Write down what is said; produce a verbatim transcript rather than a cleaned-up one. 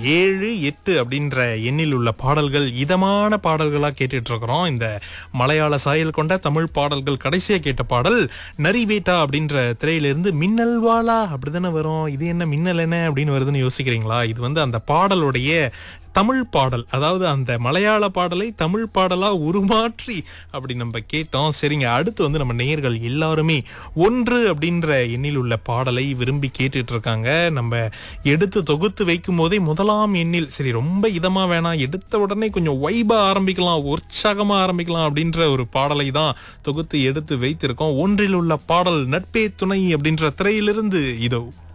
ஏழு எட்டு அப்படின்ற எண்ணில் உள்ள பாடல்கள் இதமான பாடல்களா கேட்டுட்டு இருக்கிறோம். இந்த மலையாள சாயல் கொண்ட தமிழ் பாடல்கள். கடைசியா கேட்ட பாடல் நரிவேட்டா அப்படின்ற திரையிலிருந்து மின்னல் வாலா அப்படிதானே வரும். இது என்ன மின்னல் என்ன அப்படின்னு வருதுன்னு யோசிக்கிறீங்களா? இது வந்து அந்த பாடலுடைய தமிழ் பாடல், அதாவது அந்த மலையாள பாடலை தமிழ் பாடலா உருமாற்றி அப்படி நம்ம கேட்டோம். சரிங்க, அடுத்து வந்து நம்ம நேயர்கள் எல்லாருமே ஒன்று அப்படின்ற எண்ணில் உள்ள பாடலை விரும்பி கேட்டுட்டு இருக்காங்க. நம்ம எடுத்து தொகுத்து வைக்கும் போதே முதலாம் எண்ணில் சரி ரொம்ப இதமா வேணாம், எடுத்த உடனே கொஞ்சம் வைபா ஆரம்பிக்கலாம், உற்சாகமா ஆரம்பிக்கலாம் அப்படின்ற ஒரு பாடலை தான் தொகுத்து எடுத்து வைத்திருக்கோம். ஒன்றில் உள்ள பாடல் நட்பே துணை அப்படின்ற திரையிலிருந்து இதோ.